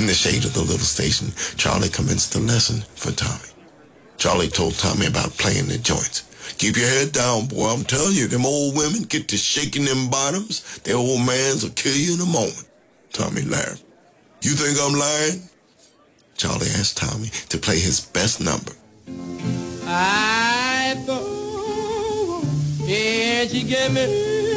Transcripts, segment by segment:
In the shade of the little station, Charlie commenced a lesson for Tommy. Charlie told Tommy about playing the joints. "Keep your head down, boy. I'm telling you, them old women get to shaking them bottoms. Their old mans will kill you in a moment." Tommy laughed. "You think I'm lying?" Charlie asked Tommy to play his best number. I thought, yeah, she gave me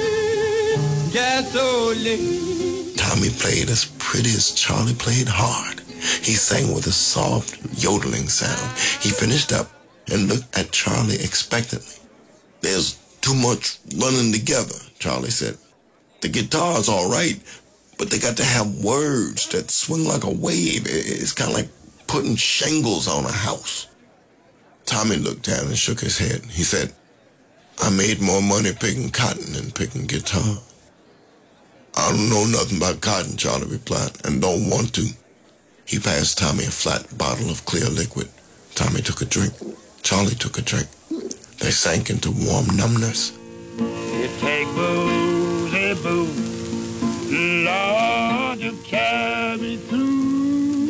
gasoline. Tommy played as pretty as Charlie played hard. He sang with a soft, yodeling sound. He finished up and looked at Charlie expectantly. "There's too much running together," Charlie said. "The guitar's all right, but they got to have words that swing like a wave. It's kind of like putting shingles on a house." Tommy looked down and shook his head. He said, "I made more money picking cotton than picking guitar." "I don't know nothing about cotton," Charlie replied, "and don't want to." He passed Tommy a flat bottle of clear liquid. Tommy took a drink. Charlie took a drink. They sank into warm numbness. It take boozy booze, Lord, to carry through.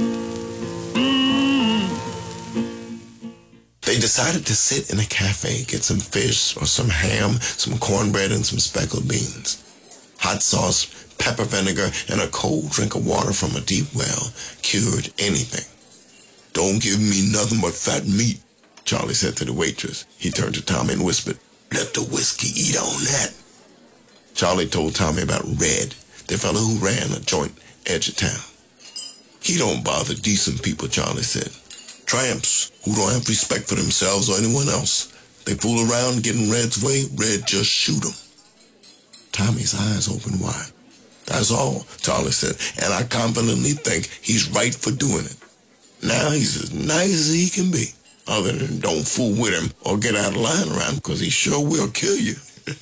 They decided to sit in a cafe, get some fish or some ham, some cornbread, and some speckled beans. Hot sauce, pepper vinegar, and a cold drink of water from a deep well cured anything. "Don't give me nothing but fat meat," Charlie said to the waitress. He turned to Tommy and whispered, "Let the whiskey eat on that." Charlie told Tommy about Red, the fellow who ran a joint edge of town. "He don't bother decent people," Charlie said. "Tramps who don't have respect for themselves or anyone else. They fool around getting Red's way, Red just shoot 'em." Tommy's eyes opened wide. "That's all," Charlie said, "and I confidently think he's right for doing it. Now he's as nice as he can be, other than don't fool with him or get out of line around him, because he sure will kill you."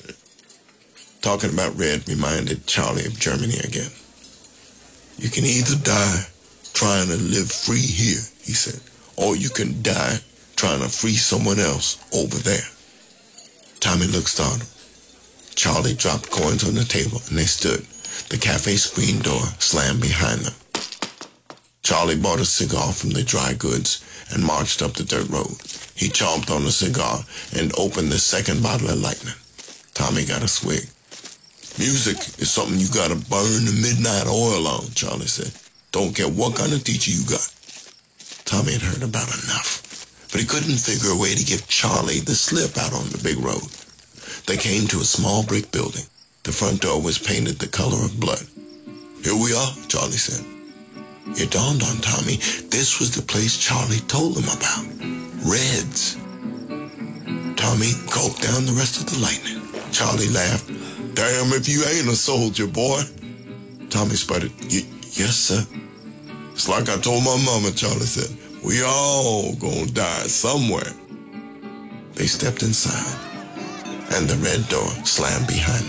Talking about Red reminded Charlie of Germany again. "You can either die trying to live free here," he said, "or you can die trying to free someone else over there." Tommy looked startled. Charlie dropped coins on the table and they stood. The cafe screen door slammed behind them. Charlie bought a cigar from the dry goods and marched up the dirt road. He chomped on the cigar and opened the second bottle of Lightning. Tommy got a swig. "Music is something you gotta burn the midnight oil on," Charlie said. "Don't care what kind of teacher you got." Tommy had heard about enough, but he couldn't figure a way to give Charlie the slip out on the big road. They came to a small brick building. The front door was painted the color of blood. "Here we are," Charlie said. It dawned on Tommy this was the place Charlie told him about. Red's. Tommy gulped down the rest of the Lightning. Charlie laughed. "Damn if you ain't a soldier, boy." Tommy sputtered, "Yes, sir." "It's like I told my mama," Charlie said. "We all gonna die somewhere." They stepped inside, and the red door slammed behind them.